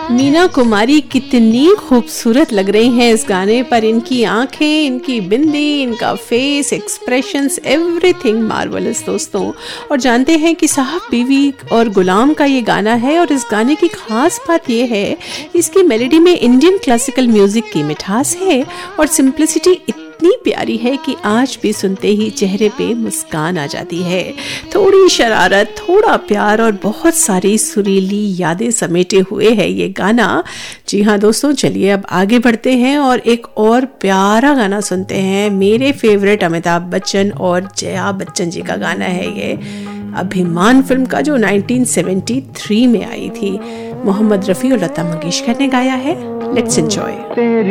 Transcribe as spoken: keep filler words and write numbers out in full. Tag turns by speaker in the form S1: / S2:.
S1: मीना कुमारी कितनी खूबसूरत लग रही हैं इस गाने पर। इनकी आंखें, इनकी बिंदी, इनका फेस एक्सप्रेशंस, एवरीथिंग मार्वलस दोस्तों। और जानते हैं कि साहब बीवी और गुलाम का ये गाना है और इस गाने की खास बात ये है इसकी मेलोडी में इंडियन क्लासिकल म्यूजिक की मिठास है और सिंप्लिसिटी इतनी प्यारी है कि आज भी सुनते ही चेहरे पे मुस्कान आ जाती है। थोड़ी शरारत, थोड़ा प्यार और बहुत सारी सुरीली यादें समेटे हुए है ये गाना। जी हाँ दोस्तों, चलिए अब आगे बढ़ते हैं और एक और प्यारा गाना सुनते हैं। मेरे फेवरेट अमिताभ बच्चन और जया बच्चन जी का गाना है ये, अभिमान फिल्म का जो उन्नीस सौ तिहत्तर में आई थी। मोहम्मद रफ़ी और लता मंगेशकर ने गाया है। Let's enjoy.